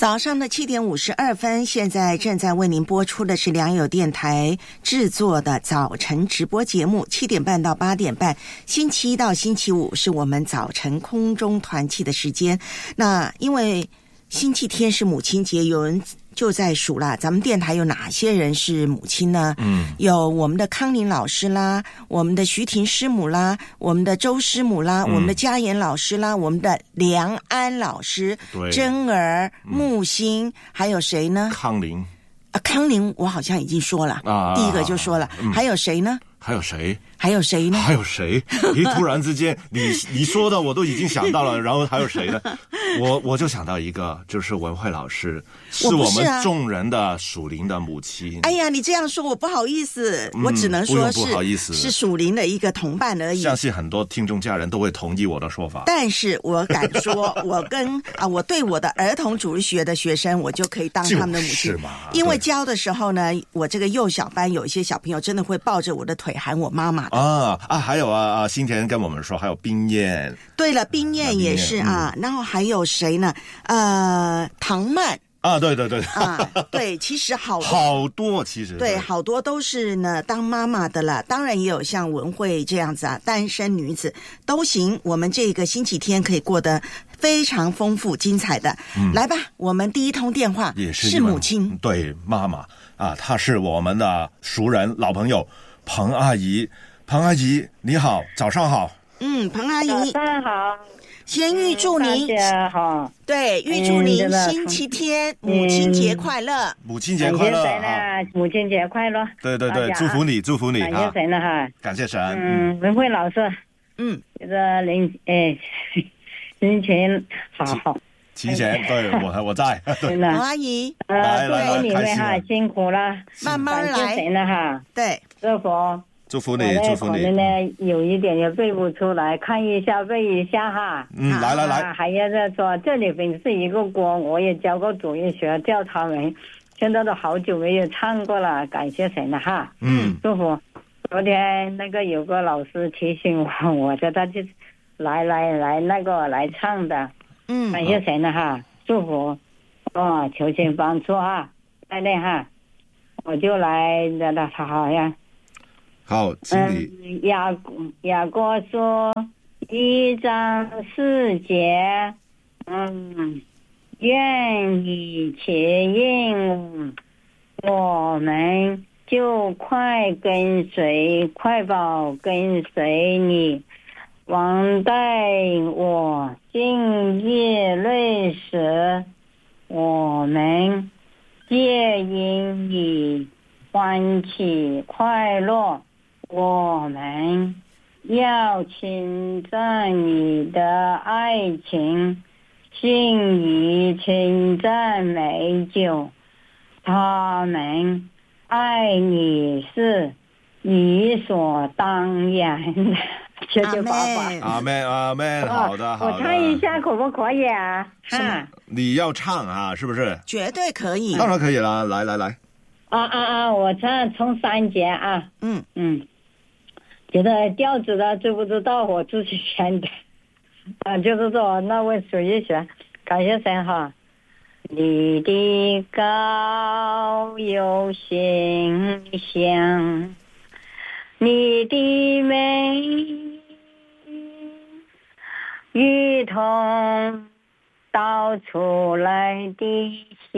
早上的7:52，现在正在为您播出的是良友电台制作的早晨直播节目，7点半到8点半，星期一到星期五是我们早晨空中团契的时间。那因为星期天是母亲节，有人就在数啦，咱们电台有哪些人是母亲呢？有我们的康宁老师啦，我们的徐婷师母啦，我们的周师母啦，我们的嘉言老师啦，我们的梁安老师，珍儿、木星，还有谁呢？ 康宁康宁我好像已经说了，第一个就说了，还有谁呢？ 还有谁？ 还有谁呢？ 还有谁？突然之间，你说的我都已经想到了，然后还有谁呢？我就想到一个，就是文慧老师，是我们众人的属灵的母亲。 哎呀，你这样说我不好意思，我只能说不好意思， 是属灵的一个同伴而已。 相信很多听众家人都会同意我的说法。 但是我敢说，我对我的儿童主日学的学生，我就可以当他们的母亲，因为教的时候呢，我这个幼小班有一些小朋友真的会抱着我的腿喊我妈妈的。 还有新田跟我们说，还有冰燕。 对了，冰燕也是然后还有谁呢？唐曼。 对对，其实好多其实对，好多都是呢当妈妈的了，当然也有像文慧这样子单身女子都行。我们这个星期天可以过得非常丰富精彩的。来吧，我们第一通电话也是母亲， 对，妈妈她是我们的熟人老朋友彭阿姨。彭阿姨你好，早上好。 彭阿姨早上好。 先预祝您大家好， 对，预祝您星期天母亲节快乐， 母亲节快乐母亲节快乐， 对，祝福你，祝福你， 感谢神了哈， 感谢神。 文慧老师，这个人情好， 提前对我在， 真的， 阿姨， 祝福你们哈，辛苦了， 慢慢来， 感谢神了哈， 对， 师傅。 祝福你，祝福你。 可能呢有一点也背不出来，背一下哈。 来。 还要再说，这里本是一个锅，我也教过主日学，教他们，现在都好久没有唱过了，感谢神了哈。祝福。昨天那个有个老师提醒我叫他去来唱的。感谢神了哈，祝福。求神帮助哈，来练哈，我就来的好呀。 好，请你。 雅各说1章4节，愿以其应，我们就快跑跟随你，王待我尽业累时，我们皆因你欢喜快乐。我们要称赞你的爱情，信以称赞美酒，他们爱你是理所当然的。谢谢爸爸。 阿们，好的。 我唱一下可不可以啊？ 你要唱是不是？ 绝对可以， 当然可以了，来。 我唱从3节啊。觉得调子的知不知道我自己选的就是说那位属于学，感谢神哈。你的高有形象，你的美如同倒出来的